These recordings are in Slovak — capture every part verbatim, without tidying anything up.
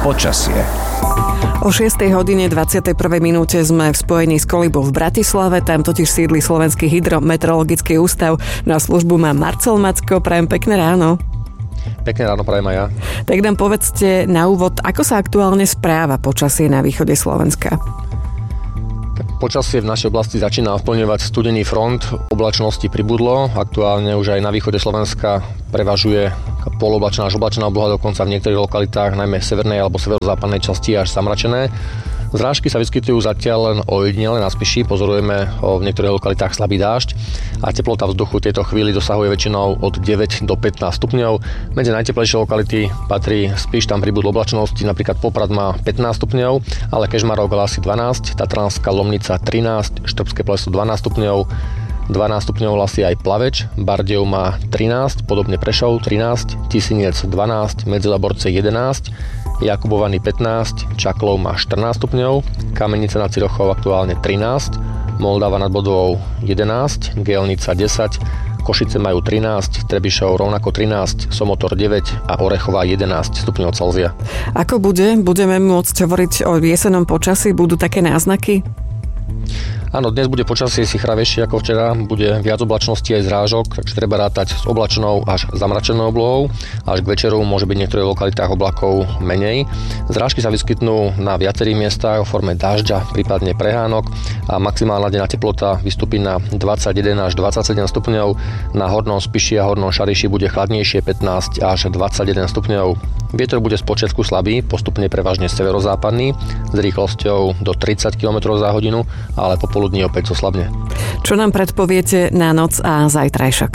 Počasie. O šiestej hodine dvadsiatej prvej minúte sme v spojení s Kolibou v Bratislave, tam totiž sídli Slovenský hydrometeorologický ústav. Na službu má Marcel Macko, prajem pekné ráno. Pekné ráno prajem aj ja. Tak nám povedzte na úvod, ako sa aktuálne správa počasie na východe Slovenska? Počasie v našej oblasti začína ovplyvňovať studený front, oblačnosti pribudlo, aktuálne už aj na východe Slovenska prevažuje poloblačná až oblačná obloha, dokonca v niektorých lokalitách, najmä v severnej alebo severozápadnej časti až zamračené. Zrážky sa vyskytujú zatiaľ len ojedinele na Spiši, pozorujeme v niektorých lokalitách slabý dážď a teplota vzduchu v tejto chvíli dosahuje väčšinou od deväť do pätnásť stupňov. Medzi najteplejšie lokality patrí Spiš, tam pribudlo oblačnosti, napríklad Poprad má pätnásť stupňov, ale Kežmarok hlási dvanásť, Tatranská Lomnica trinásť, Štrbské Pleso dvanásť stupňov, dvanásť stupňov hlási aj Plaveč, Bardejov má trinásť, podobne Prešov trinásť, Tisinec dvanásť, Medzilaborce jedenásť, Jakubovany pätnásť, Čaklov má štrnásť stupňov, Kamenice nad Cirochou aktuálne trinásť, Moldava nad Bodvou jedenásť, Gelnica desať, Košice majú trinásť, Trebišov rovnako trinásť, Somotor deväť a Orechová jedenásť stupňov Celzia. Ako bude? Budeme môcť hovoriť o jesennom počasí? Budú také náznaky? Áno, dnes bude počasie sichravejšie ako včera, bude viac oblačností aj zrážok, takže treba rátať s oblačnou až zamračenou oblohou. Až k večeru môže byť v niektorých lokalitách oblakov menej. Zrážky sa vyskytnú na viacerých miestach v forme dažďa, prípadne prehánok a maximálna denná teplota vystúpi na dvadsaťjeden až dvadsaťsedem stupňov. Na Hornom Spiši a Hornom Šariši bude chladnejšie pätnásť až dvadsaťjeden stupňov. Vietor bude spočiatku slabý, postupne prevažne severozápadný, s rýchlosťou do tridsať kilometrov za hodinu, ale popoludní opäť zoslabne. Čo nám predpoviete na noc a zajtrajšok?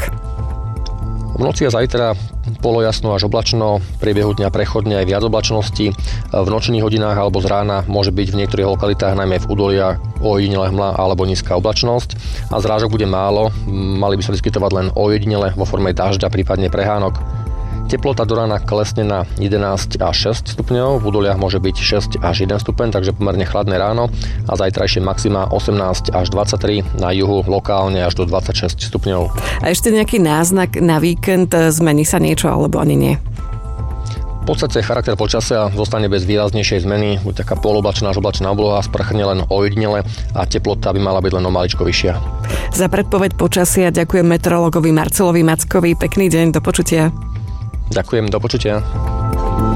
V noci a zajtra polojasno až oblačno, v priebehu dňa prechodne aj viac oblačností. V nočných hodinách alebo z rána môže byť v niektorých lokalitách, najmä v údoliach, ojedinele hmla alebo nízka oblačnosť. A zrážok bude málo, mali by sa vyskytovať len ojedinele vo forme dažďa, prípadne prehánok. Teplota do rána klesne na jedenásť až šesť stupňov, v údoliach môže byť šesť až jeden stupeň, takže pomerne chladné ráno a zajtrajšie maxima osemnásť až dvadsaťtri, na juhu lokálne až do dvadsaťšesť stupňov. A ešte nejaký náznak na víkend, zmení sa niečo alebo ani nie? V podstate charakter počasia zostane bez výraznejšej zmeny, bude taká poloblačná až oblačná obloha, sprchne len ojedinele a teplota by mala byť len o maličko vyššia. Za predpoveď počasia ďakujem meteorologovi Marcelovi Mackovi, pekný deň, do počutia. Ďakujem, do počutia.